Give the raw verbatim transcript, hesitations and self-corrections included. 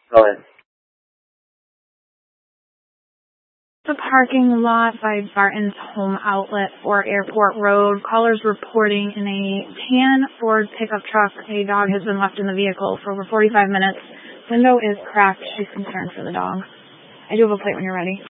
Go ahead. The parking lot by Barton's Home Outlet for Airport Road. Callers reporting in a tan Ford pickup truck. A dog has been left in the vehicle for over forty-five minutes. Window is cracked. She's concerned for the dog. I do have a plate when you're ready.